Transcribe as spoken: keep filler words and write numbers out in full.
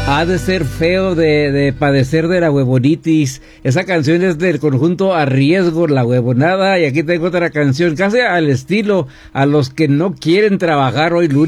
Ha de ser feo de, de padecer de la huevonitis. Esa canción es del conjunto A Riesgo, La Huevonada. Y aquí tengo otra canción, casi al estilo, a los que no quieren trabajar hoy lunes.